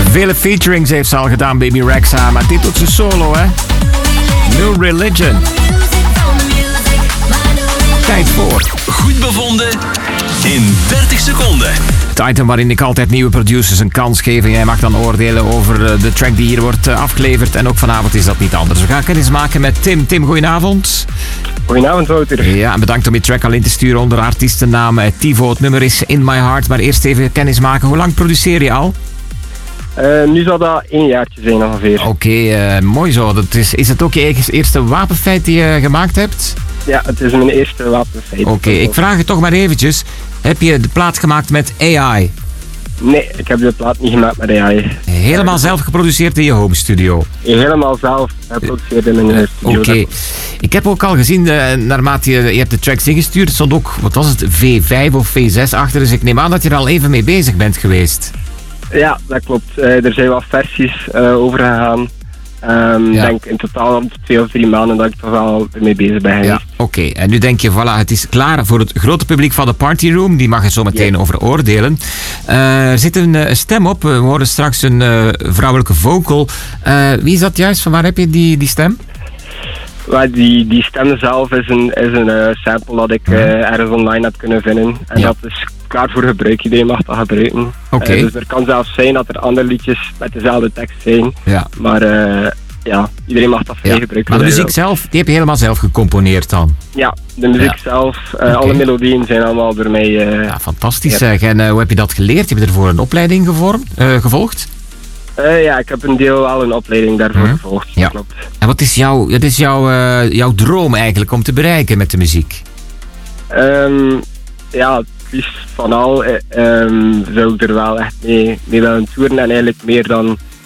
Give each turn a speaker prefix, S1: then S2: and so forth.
S1: Vele featurings heeft ze al gedaan, Baby Rexha, maar dit doet ze solo, hè? New Religion. Tijd voor.
S2: Goed bevonden in 30 seconden.
S1: Het item waarin ik altijd nieuwe producers een kans geef. En jij mag dan oordelen over de track die hier wordt afgeleverd. En ook vanavond is dat niet anders. We gaan kennis maken met Tim. Tim, goedenavond.
S3: Goedenavond, Wouter.
S1: Ja, en bedankt om je track al in te sturen onder artiestennaam Tivo. Het nummer is In My Heart. Maar eerst even kennis maken. Hoe lang produceer je al?
S3: Nu zal dat 1 jaartje zijn ongeveer.
S1: Oké, mooi zo. Is het ook je eerste wapenfeit die je gemaakt hebt?
S3: Ja, het is mijn eerste wapenfeit.
S1: Oké, ik vraag het toch maar eventjes. Heb je de plaat gemaakt met AI?
S3: Nee, ik heb de plaat niet gemaakt met AI.
S1: Helemaal zelf geproduceerd in je home studio?
S3: Helemaal zelf geproduceerd in mijn studio.
S1: Oké. Ik heb ook al gezien, naarmate je hebt de tracks ingestuurd, stond ook, wat was het, V5 of V6 achter. Dus ik neem aan dat je er al even mee bezig bent geweest.
S3: Ja, dat klopt. Er zijn wat versies over gegaan. Ik denk in totaal om 2 of 3 maanden dat ik toch wel mee bezig ben geweest.
S1: Ja, oké. En nu denk je, voilà, het is klaar voor het grote publiek van de Party Room. Die mag er zo meteen over oordelen. Er zit een stem op. We horen straks een vrouwelijke vocal. Wie is dat juist? Van waar heb je die stem?
S3: Die stem zelf is een sample dat ik ergens online heb kunnen vinden. En dat is klaar voor gebruik. Iedereen mag dat gebruiken.
S1: Okay.
S3: Dus er kan zelfs zijn dat er andere liedjes met dezelfde tekst zijn.
S1: Ja.
S3: Maar iedereen mag dat vrij gebruiken.
S1: Maar de muziek zelf, die heb je helemaal zelf gecomponeerd dan?
S3: Ja, de muziek zelf, alle melodieën zijn allemaal door mij...
S1: ja, fantastisch zeg. En hoe heb je dat geleerd? Heb je ervoor een opleiding gevolgd?
S3: Ja, ik heb een deel wel een opleiding daarvoor gevolgd.
S1: Ja.
S3: Klopt.
S1: En wat is jouw droom eigenlijk om te bereiken met de muziek?
S3: Het liefst van al zou ik er wel echt mee willen toeren. En eigenlijk meer dan